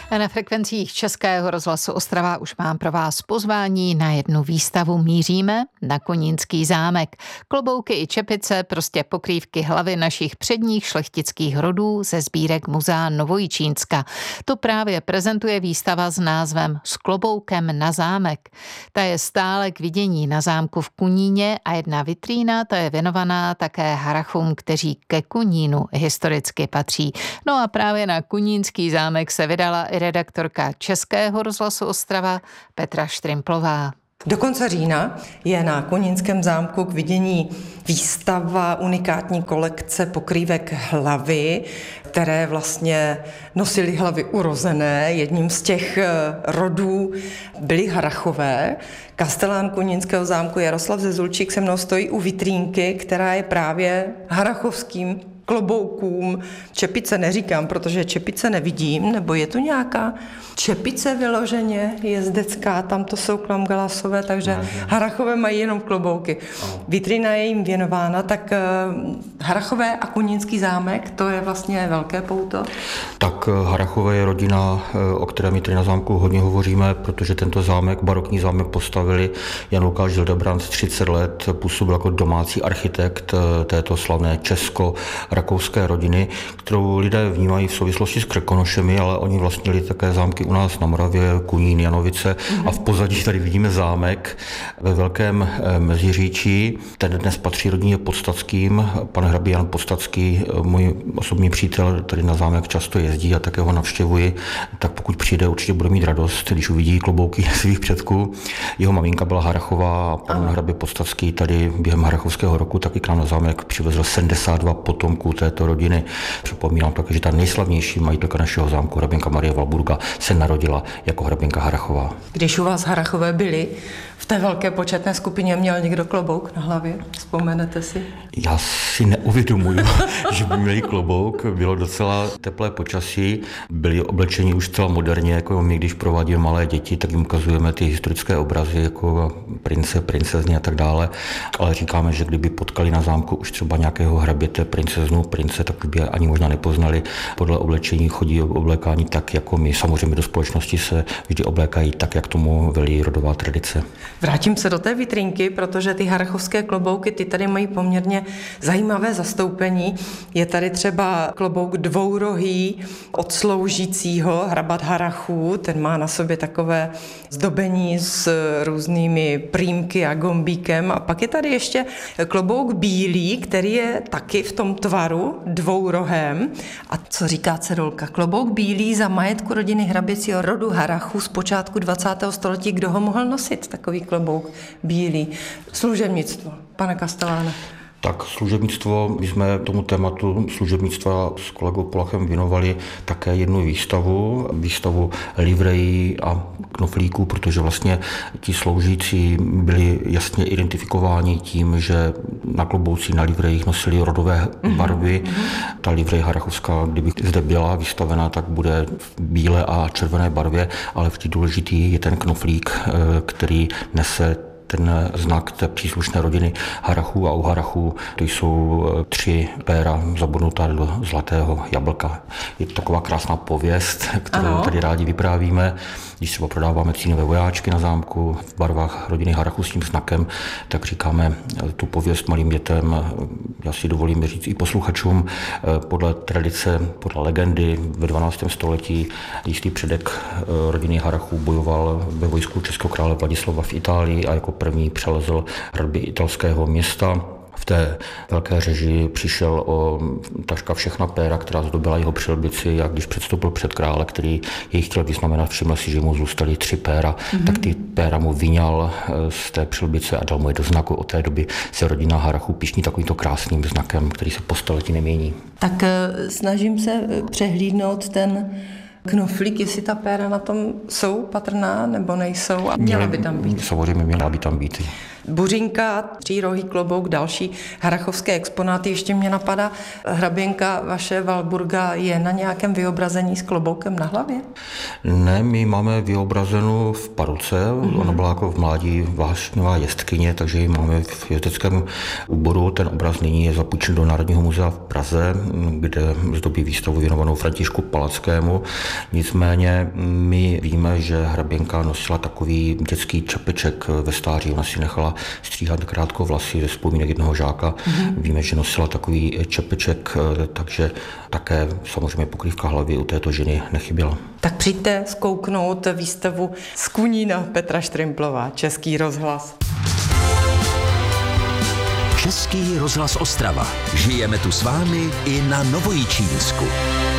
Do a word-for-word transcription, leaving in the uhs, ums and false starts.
Na frekvencích Českého rozhlasu Ostrava už mám pro vás pozvání na jednu výstavu. Míříme na Kunínský zámek. Klobouky i čepice, prostě pokrývky hlavy našich předních šlechtických rodů ze sbírek Muzea Novojičínska. To právě prezentuje výstava s názvem S kloboukem na zámek. Ta je stále k vidění na zámku v Kuníně a jedna vitrína, ta je věnovaná také Harachům, kteří ke Kunínu historicky patří. No a právě na Kunínský zámek se vydala i redaktorka Českého rozhlasu Ostrava Petra Štrimplová. Do konce října je na Kunínském zámku k vidění výstava unikátní kolekce pokrývek hlavy, které vlastně nosily hlavy urozené. Jedním z těch rodů byly Harachové. Kastelán Kunínského zámku Jaroslav Zezulčík se mnou stojí u vitrínky, která je právě harachovským kloboukům. Čepice neříkám, protože čepice nevidím, nebo je tu nějaká čepice vyloženě jezdecká, tam to jsou klamgalasové, takže ne, Harachové mají jenom klobouky. Vitrina je jim věnována, tak uh, Harachové a Kunínský zámek, to je vlastně velké pouto. Tak Harachové je rodina, o které my tady na zámku hodně hovoříme, protože tento zámek, barokní zámek, postavili Jan Lukáš Hildebrand třicet let, působil jako domácí architekt této slavné česko rakouské rodiny, kterou lidé vnímají v souvislosti s Krkonošemi, ale oni vlastnili také zámky u nás na Moravě, Kunín, Janovice mm-hmm. a v pozadí tady vidíme zámek ve Velkém Meziříčí. Ten dnes patří rodině Podstatským. Pan hrabě Jan Podstatský, můj osobní přítel, tady na zámek často jezdí a také ho navštěvuji, tak pokud přijde, určitě bude mít radost, když uvidí klobouky svých předků. Jeho maminka byla Harachová a pan hrabě Podstatský tady během Harachovského roku taky k nám na zámek přivezl sedmdesát dva potomků této rodiny. Připomínám také, že ta nejslavnější majitelka našeho zámku, hraběnka Marie Valburga, se narodila jako hraběnka Harachová. Když u vás Harachové byli, v té velké početné skupině měl někdo klobouk na hlavě? Vzpomenete si? Já si neuvědomuji, že by měli klobouk. Bylo docela teplé počasí. Byli oblečeni už celá moderně, jako my, když provádíme malé děti, tak jim ukazujeme ty historické obrazy, jako prince, princezny a tak dále. Ale říkáme, že kdyby potkali na zámku už třeba nějakého hraběte, princeznu, prince, tak by ani možná nepoznali. Podle oblečení chodí oblékání tak, jako my. Samozřejmě do společnosti se vždy oblékají tak, jak tomu velí rodová tradice. Vrátím se do té vitrínky, protože ty harachovské klobouky, ty tady mají poměrně zajímavé zastoupení. Je tady třeba klobouk dvourohý od sloužícího hrabat Harachů, ten má na sobě takové zdobení s různými prýmky a gombíkem. A pak je tady ještě klobouk bílý, který je taky v tom tvaru dvourohém. A co říká cedulka? Klobouk bílý za majetku rodiny hraběcího rodu Harachů z počátku dvacátého století. Kdo ho mohl nosit, takový klobouk bílý? Služebnictvo, pane Kasteláne. Tak služebnictvo, my jsme tomu tématu služebnictva s kolegou Polachem věnovali také jednu výstavu, výstavu livrejí a knoflíků, protože vlastně ti sloužící byli jasně identifikováni tím, že na kloboucích, na livrejích nosili rodové barvy. Mm-hmm. Ta livrej harachovská, kdyby zde byla vystavena, tak bude v bílé a červené barvě, ale vždy důležitý je ten knoflík, který nese ten znak té příslušné rodiny Harachů, a u Harachů to jsou tři péra zabodnutá do zlatého jablka. Je to taková krásná pověst, kterou ano. tady rádi vyprávíme. Když třeba prodáváme cínové vojáčky na zámku v barvách rodiny Harachů s tím znakem, tak říkáme tu pověst malým dětem. Já si dovolím říct i posluchačům, podle tradice, podle legendy ve dvanáctém století jistý předek rodiny Harachů bojoval ve vojsku českého krále Vladislava v Itálii a jako první přelezl hradby italského města. V té velké řeži přišel o takřka všechna péra, která zdobila jeho přilbici, a když předstoupil před krále, který jej chtěl vyznamenat, všiml si, že mu zůstaly tři péra, mm-hmm. tak ty péra mu vyňal z té přilbice a dal mu je do znaku. Od té doby se rodina Harachů pyšní takovýmto krásným znakem, který se po století nemění. Tak snažím se přehlídnout ten knoflík, jestli ta péra na tom jsou patrná nebo nejsou, a měla by tam být. Samozřejmě měla by tam být. Buřinka, třírohý klobouk, další harrachovské exponáty. Ještě mě napadá, hraběnka vaše Walburga je na nějakém vyobrazení s kloboukem na hlavě? Ne, my máme vyobrazenou v Paruce. Mm-hmm. Ona byla jako v mládí vášnivá jezdkyně, takže ji máme v jezdeckém úboru. Ten obraz nyní je zapůjčen do Národního muzea v Praze, kde zdobí výstavu věnovanou Františku Palackému. Nicméně my víme, že hraběnka nosila takový dětský čepeček ve stáří. Ona si nechala stříhat krátko vlasy ze vzpomínek jednoho žáka. Mm-hmm. Víme, že nosila takový čepeček, takže také samozřejmě pokrývka hlavy u této ženy nechyběla. Tak přijďte zkouknout výstavu z Kunína Petra Štrimplová, Český rozhlas. Český rozhlas Ostrava. Žijeme tu s vámi i na Novojičínsku.